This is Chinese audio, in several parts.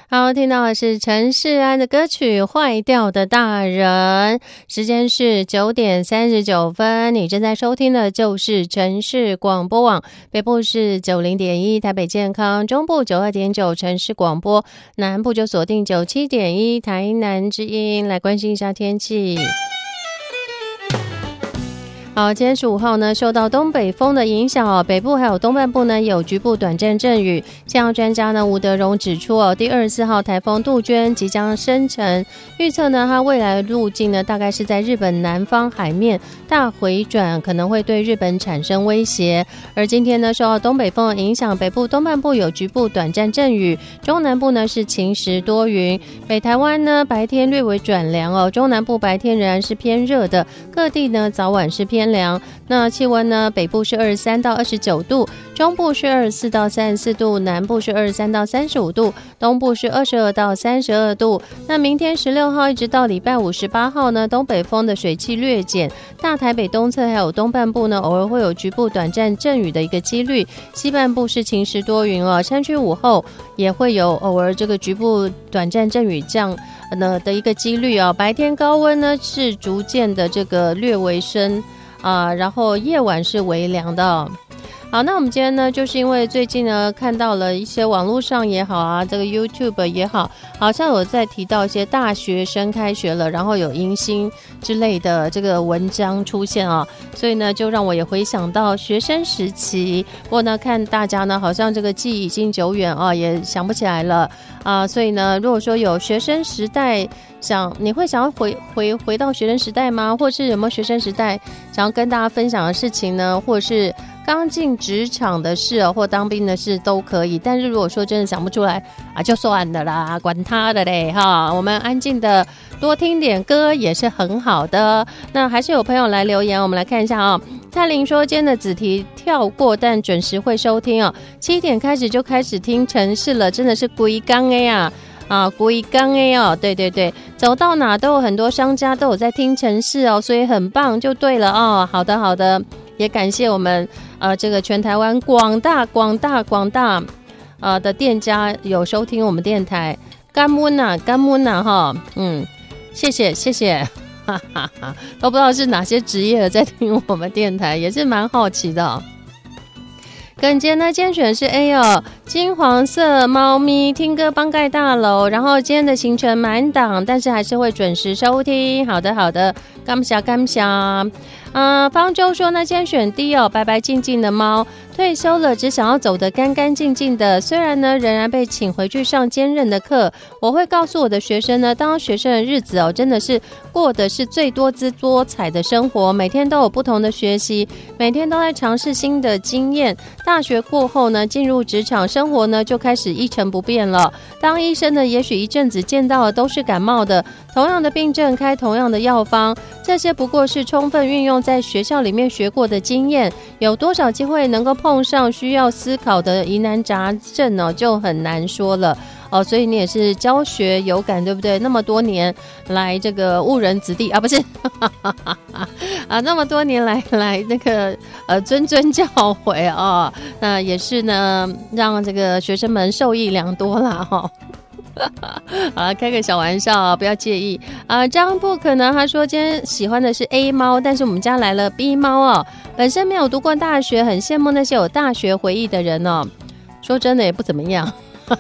好，听到的是陈世安的歌曲《坏掉的大人》，时间是9点39分，你正在收听的就是城市广播网，北部是90.1台北健康，中部92.9城市广播，南部就锁定97.1台南之音。来关心一下天气。好，今天15号呢，受到东北风的影响北部还有东半部呢有局部短暂阵雨。气象专家呢吴德荣指出第24号台风杜鹃即将生成，预测呢它未来的路径呢大概是在日本南方海面大回转，可能会对日本产生威胁。而今天呢受到东北风的影响，北部东半部有局部短暂阵雨，中南部呢是晴时多云。北台湾呢白天略微转凉中南部白天仍然是偏热的，各地呢早晚是偏凉。那气温呢，北部是23到29度，中部是24到34度，南部是23到35度，东部是22到32度。那明天16号一直到礼拜五18号呢，东北风的水汽略减，大台北东侧还有东半部呢，偶尔会有局部短暂阵雨的一个几率，西半部是晴时多云山区午后也会有偶尔这个局部短暂阵雨降的一个几率白天高温呢是逐渐的这个略微升然后夜晚是微凉的好，那我们今天呢，就是因为最近呢看到了一些网络上也好这个 YouTube 也好，好像有在提到一些大学生开学了，然后有迎新之类的这个文章出现所以呢就让我也回想到学生时期。不过呢看大家呢好像这个记忆已经久远也想不起来了所以呢如果说有学生时代你会想要回到学生时代吗？或是有没有学生时代想要跟大家分享的事情呢？或者是刚进职场的事或当兵的事都可以。但是如果说真的想不出来就算的啦，管他的嘞我们安静的多听点歌也是很好的。那还是有朋友来留言，我们来看一下蔡玲说今天的子题跳过，但准时会收听7点开始就开始听城市了，真的是规刚规刚对对对，走到哪都有很多商家都有在听城市所以很棒就对了好的好的，也感谢我们这个全台湾广大的店家有收听我们电台，感恩谢谢都不知道是哪些职业在听我们电台，也是蛮好奇的耿杰呢，今天选的是 A 金黄色猫咪听歌帮盖大楼，然后今天的行程满档，但是还是会准时收听。好的，感谢。方舟说呢，今天选 D 白白净净的猫，退休了只想要走得干干净净的，虽然呢仍然被请回去上坚韧的课。我会告诉我的学生呢，当学生的日子真的是过的是最多姿多彩的生活，每天都有不同的学习，每天都在尝试新的经验。大学过后呢，进入职场生活呢就开始一成不变了。当医生呢，也许一阵子见到的都是感冒的，同样的病症开同样的药方，这些不过是充分运用在学校里面学过的经验，有多少机会能够碰上需要思考的疑难杂症就很难说了所以你也是教学有感对不对？那么多年来这个误人子弟不是那么多年来那个谆教诲那也是呢让这个学生们受益良多啦开个小玩笑不要介意张不可能他说今天喜欢的是 A 猫，但是我们家来了 B 猫本身没有读过大学，很羡慕那些有大学回忆的人说真的也不怎么样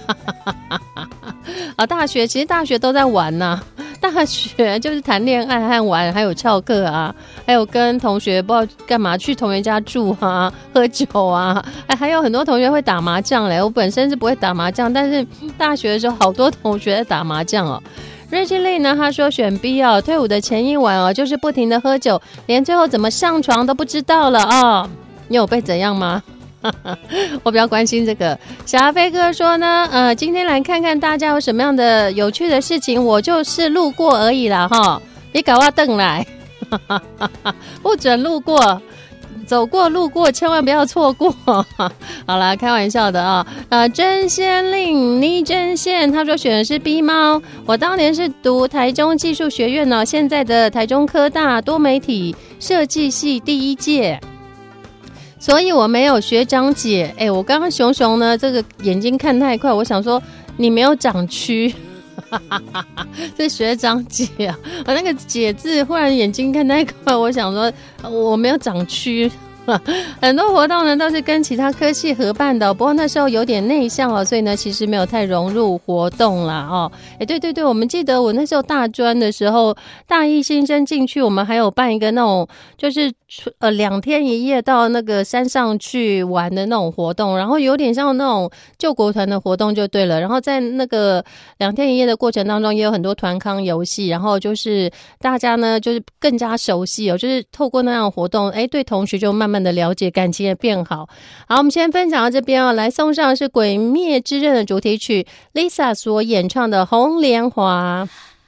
大学其实大学都在玩大学就是谈恋爱和玩，还有翘课还有跟同学不知道干嘛去同学家住喝酒还有很多同学会打麻将我本身是不会打麻将，但是大学的时候好多同学在打麻将瑞基丽呢，他说选 B 退伍的前一晚就是不停的喝酒，连最后怎么上床都不知道了你有被怎样吗？我比较关心这个。小阿飞哥说呢今天来看看大家有什么样的有趣的事情，我就是路过而已啦你赶快瞪来不准路过，走过路过千万不要错过好啦，开玩笑的真仙令倪真宪他说选的是 B 猫，我当年是读台中技术学院现在的台中科大多媒体设计系第一届， 所以我没有学长姐。我刚刚熊熊呢，这个眼睛看太快，我想说你没有长蛆。是学长姐啊，我那个姐字忽然眼睛看太快，我想说我没有长蛆。很多活动呢都是跟其他科系合办的，不过那时候有点内向哦，所以呢其实没有太融入活动啦哦。对，我们记得我那时候大专的时候，大一新生进去，我们还有办一个那种就是2天1夜到那个山上去玩的那种活动，然后有点像那种救国团的活动就对了。然后在那个2天1夜的过程当中，也有很多团康游戏，然后就是大家呢就是更加熟悉哦，就是透过那样的活动，对同学就慢慢的了解，感情也变好。好，我们先分享到这边哦，来送上是《鬼灭之刃》的主题曲 Lisa 所演唱的《红莲华》。